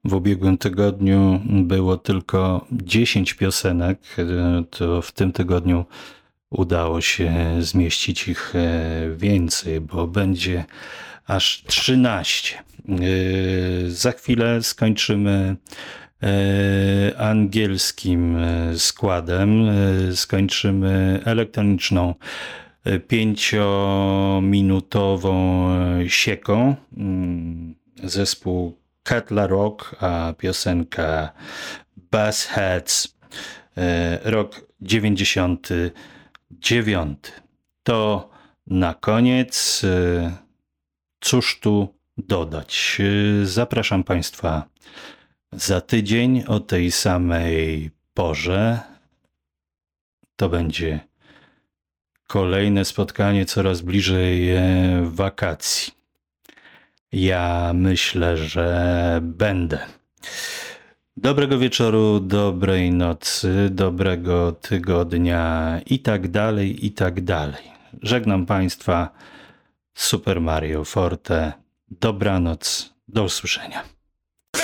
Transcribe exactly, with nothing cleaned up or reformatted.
W ubiegłym tygodniu było tylko dziesięć piosenek, to w tym tygodniu udało się zmieścić ich więcej, bo będzie aż trzynaście. Za chwilę skończymy angielskim składem, skończymy elektroniczną pięciominutową sieką. Zespół Cutler Rock, a piosenka Bass Heads, rok dziewięćdziesiąty dziewiąty. To na koniec, cóż tu dodać? Zapraszam Państwa za tydzień o tej samej porze. To będzie kolejne spotkanie coraz bliżej wakacji. Ja myślę, że będę. Dobrego wieczoru, dobrej nocy, dobrego tygodnia i tak dalej, i tak dalej. Żegnam Państwa. Super Mario Forte. Dobranoc. Do usłyszenia.